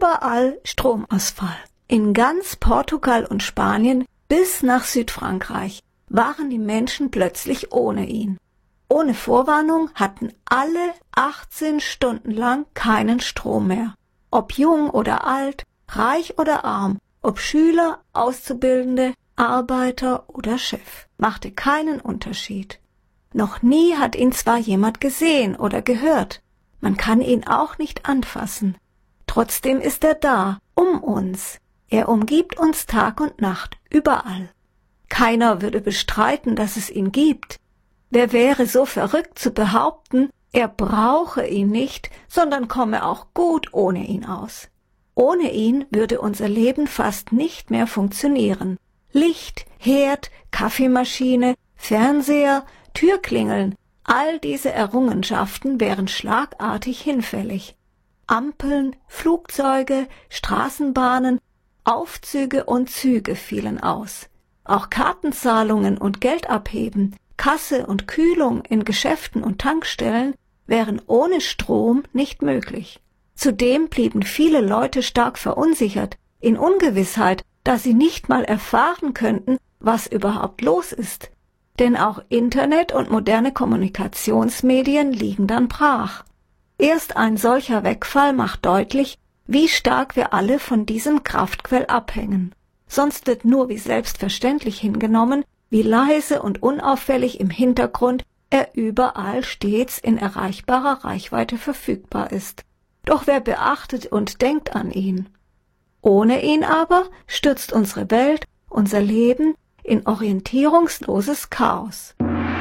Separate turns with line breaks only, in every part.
überall Stromausfall. In ganz Portugal und Spanien bis nach Südfrankreich waren die Menschen plötzlich ohne ihn. Ohne Vorwarnung hatten alle 18 Stunden lang keinen Strom mehr. Ob jung oder alt, reich oder arm, ob Schüler, Auszubildende, Arbeiter oder Chef, machte keinen Unterschied. Noch nie hat ihn zwar jemand gesehen oder gehört, man kann ihn auch nicht anfassen. Trotzdem ist er da, um uns. Er umgibt uns Tag und Nacht, überall. Keiner würde bestreiten, dass es ihn gibt. Wer wäre so verrückt zu behaupten, er brauche ihn nicht, sondern komme auch gut ohne ihn aus. Ohne ihn würde unser Leben fast nicht mehr funktionieren. Licht, Herd, Kaffeemaschine, Fernseher, Türklingeln, all diese Errungenschaften wären schlagartig hinfällig. Ampeln, Flugzeuge, Straßenbahnen, Aufzüge und Züge fielen aus. Auch Kartenzahlungen und Geldabheben, Kasse und Kühlung in Geschäften und Tankstellen wären ohne Strom nicht möglich. Zudem blieben viele Leute stark verunsichert, in Ungewissheit, da sie nicht mal erfahren könnten, was überhaupt los ist. Denn auch Internet und moderne Kommunikationsmedien liegen dann brach. Erst ein solcher Wegfall macht deutlich, wie stark wir alle von diesem Kraftquell abhängen. Sonst wird nur wie selbstverständlich hingenommen, wie leise und unauffällig im Hintergrund er überall stets in erreichbarer Reichweite verfügbar ist. Doch wer beachtet und denkt an ihn? Ohne ihn aber stürzt unsere Welt, unser Leben in orientierungsloses Chaos.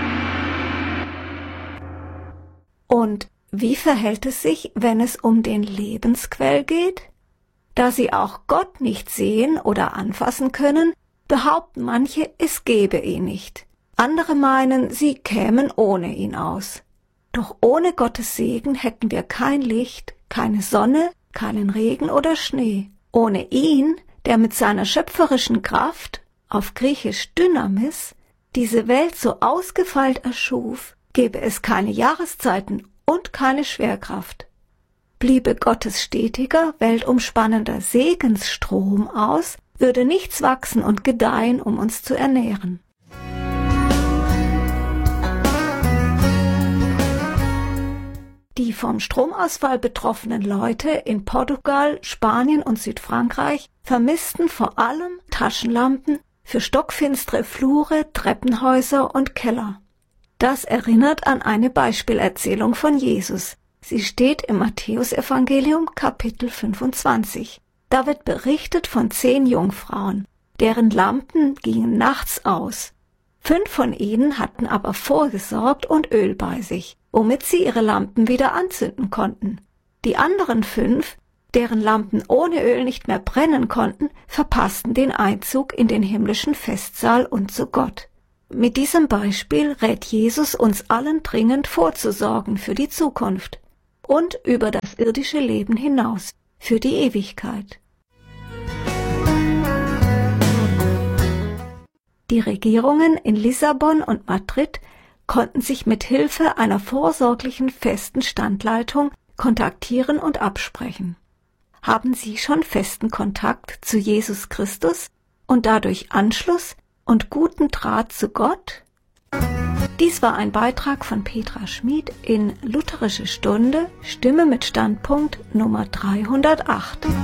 Und wie verhält es sich, wenn es um den Lebensquell geht? Da sie auch Gott nicht sehen oder anfassen können, behaupten manche, es gebe ihn nicht. Andere meinen, sie kämen ohne ihn aus. Doch ohne Gottes Segen hätten wir kein Licht, keine Sonne, keinen Regen oder Schnee. Ohne ihn, der mit seiner schöpferischen Kraft, auf Griechisch Dynamis, diese Welt so ausgefeilt erschuf, gäbe es keine Jahreszeiten und keine Schwerkraft. Bliebe Gottes stetiger, weltumspannender Segensstrom aus, würde nichts wachsen und gedeihen, um uns zu ernähren. Die vom Stromausfall betroffenen Leute in Portugal, Spanien und Südfrankreich vermissten vor allem Taschenlampen für stockfinstere Flure, Treppenhäuser und Keller. Das erinnert an eine Beispielerzählung von Jesus. Sie steht im Matthäusevangelium Kapitel 25. Da wird berichtet von 10 Jungfrauen, deren Lampen gingen nachts aus. 5 von ihnen hatten aber vorgesorgt und Öl bei sich, womit sie ihre Lampen wieder anzünden konnten. Die anderen 5, deren Lampen ohne Öl nicht mehr brennen konnten, verpassten den Einzug in den himmlischen Festsaal und zu Gott. Mit diesem Beispiel rät Jesus uns allen dringend vorzusorgen für die Zukunft und über das irdische Leben hinaus, für die Ewigkeit. Die Regierungen in Lissabon und Madrid konnten sich mit Hilfe einer vorsorglichen festen Standleitung kontaktieren und absprechen. Haben Sie schon festen Kontakt zu Jesus Christus und dadurch Anschluss und guten Draht zu Gott? Dies war ein Beitrag von Petra Schmid in Lutherische Stunde, Stimme mit Standpunkt Nummer 308.